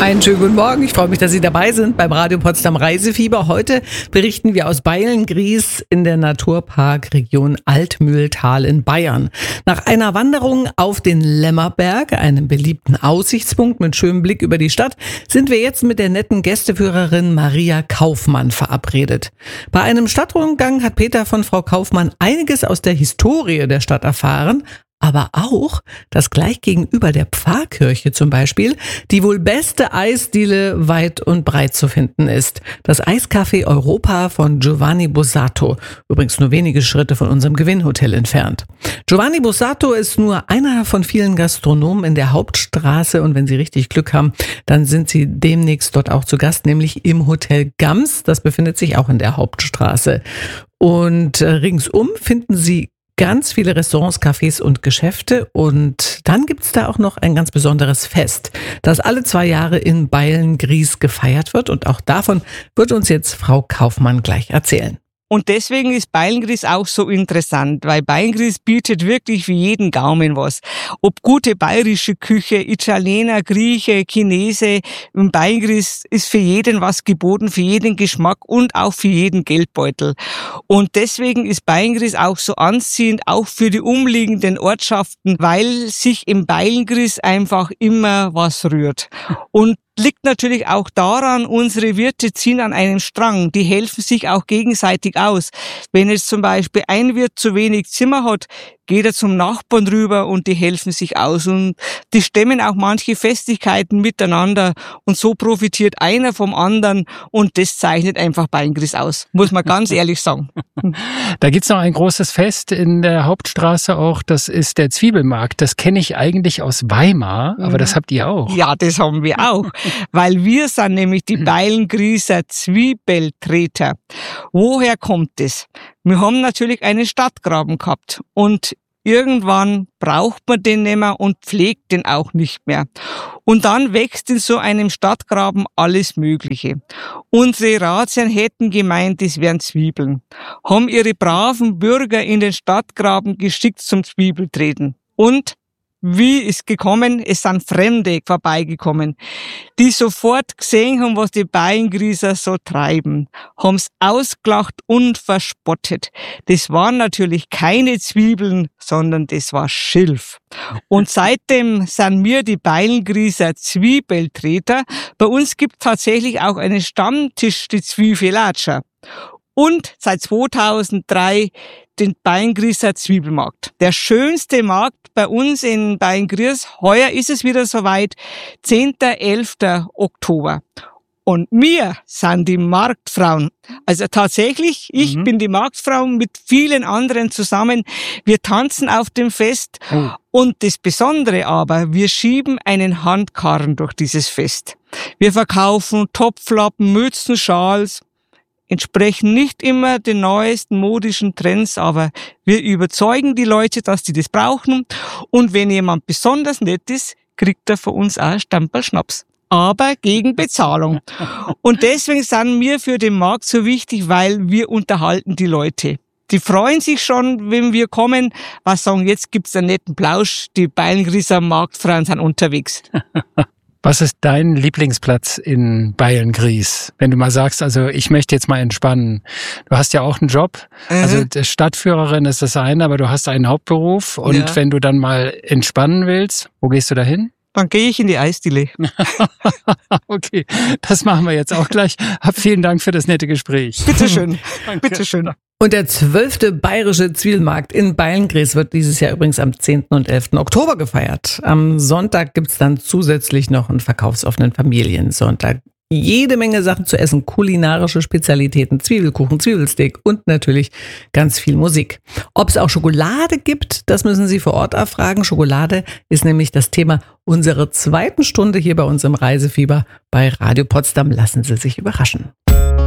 Einen schönen guten Morgen. Ich freue mich, dass Sie dabei sind beim Radio Potsdam Reisefieber. Heute berichten wir aus Beilngries in der Naturparkregion Altmühltal in Bayern. Nach einer Wanderung auf den Lämmerberg, einem beliebten Aussichtspunkt mit schönem Blick über die Stadt, sind wir jetzt mit der netten Gästeführerin Maria Kaufmann verabredet. Bei einem Stadtrundgang hat Peter von Frau Kaufmann einiges aus der Historie der Stadt erfahren, aber auch, dass gleich gegenüber der Pfarrkirche zum Beispiel die wohl beste Eisdiele weit und breit zu finden ist. Das Eiscafé Europa von Giovanni Bussato, übrigens nur wenige Schritte von unserem Gewinnhotel entfernt. Giovanni Bussato ist nur einer von vielen Gastronomen in der Hauptstraße und wenn Sie richtig Glück haben, dann sind Sie demnächst dort auch zu Gast, nämlich im Hotel Gams. Das befindet sich auch in der Hauptstraße. Und ringsum finden Sie ganz viele Restaurants, Cafés und Geschäfte und dann gibt's da auch noch ein ganz besonderes Fest, das alle 2 Jahre in Beilngries gefeiert wird und auch davon wird uns jetzt Frau Kaufmann gleich erzählen. Und deswegen ist Beilngries auch so interessant, weil Beilngries bietet wirklich für jeden Gaumen was. Ob gute bayerische Küche, Italiener, Grieche, Chinese, in Beilngries ist für jeden was geboten, für jeden Geschmack und auch für jeden Geldbeutel. Und deswegen ist Beilngries auch so anziehend, auch für die umliegenden Ortschaften, weil sich im Beilngries einfach immer was rührt. Und liegt natürlich auch daran, unsere Wirte ziehen an einem Strang. Die helfen sich auch gegenseitig aus. Wenn jetzt zum Beispiel ein Wirt zu wenig Zimmer hat, geht er zum Nachbarn rüber und die helfen sich aus. Und die stemmen auch manche Festlichkeiten miteinander. Und so profitiert einer vom anderen. Und das zeichnet einfach Beilngries aus, muss man ganz ehrlich sagen. Da gibt's noch ein großes Fest in der Hauptstraße auch. Das ist der Zwiebelmarkt. Das kenne ich eigentlich aus Weimar, aber das habt ihr auch. Ja, das haben wir auch. Weil wir sind nämlich die Beilngrieser Zwiebeltreter. Woher kommt es? Wir haben natürlich einen Stadtgraben gehabt und irgendwann braucht man den nicht mehr und pflegt den auch nicht mehr. Und dann wächst in so einem Stadtgraben alles Mögliche. Unsere Ratsherren hätten gemeint, es wären Zwiebeln, haben ihre braven Bürger in den Stadtgraben geschickt zum Zwiebeltreten. Und wie ist gekommen? Es sind Fremde vorbeigekommen, die sofort gesehen haben, was die Beilngrieser so treiben, haben's ausgelacht und verspottet. Das waren natürlich keine Zwiebeln, sondern das war Schilf. Und seitdem sind wir die Beilngrieser Zwiebeltreter. Bei uns gibt tatsächlich auch einen Stammtisch, die Zwiebelatscher. Und seit 2003 den Beilngrieser Zwiebelmarkt. Der schönste Markt bei uns in Beilngries. Heuer ist es wieder soweit, 10. 11. Oktober. Und wir sind die Marktfrauen. Also tatsächlich, ich bin die Marktfrau mit vielen anderen zusammen. Wir tanzen auf dem Fest. Und das Besondere aber, wir schieben einen Handkarren durch dieses Fest. Wir verkaufen Topflappen, Mützen, Schals, entsprechen nicht immer den neuesten modischen Trends, aber wir überzeugen die Leute, dass die das brauchen. Und wenn jemand besonders nett ist, kriegt er von uns auch ein Stamperl Schnaps. Aber gegen Bezahlung. Und deswegen sind wir für den Markt so wichtig, weil wir unterhalten die Leute. Die freuen sich schon, wenn wir kommen, was sagen, jetzt gibt's einen netten Plausch, die Beilngrieser Marktfrauen sind unterwegs. Was ist dein Lieblingsplatz in Beilngries? Wenn du mal sagst, also ich möchte jetzt mal entspannen. Du hast ja auch einen Job. Also Stadtführerin ist das eine, aber du hast einen Hauptberuf. Und wenn du dann mal entspannen willst, wo gehst du da hin? Dann gehe ich in die Eisdiele. Okay, das machen wir jetzt auch gleich. Vielen Dank für das nette Gespräch. Bitteschön, bitteschön. Und der 12. Bayerische Zwiebelmarkt in Beilngries wird dieses Jahr übrigens am 10. und 11. Oktober gefeiert. Am Sonntag gibt's dann zusätzlich noch einen verkaufsoffenen Familiensonntag. Jede Menge Sachen zu essen, kulinarische Spezialitäten, Zwiebelkuchen, Zwiebelsteak und natürlich ganz viel Musik. Ob es auch Schokolade gibt, das müssen Sie vor Ort erfragen. Schokolade ist nämlich das Thema unserer 2. Stunde hier bei uns im Reisefieber bei Radio Potsdam. Lassen Sie sich überraschen.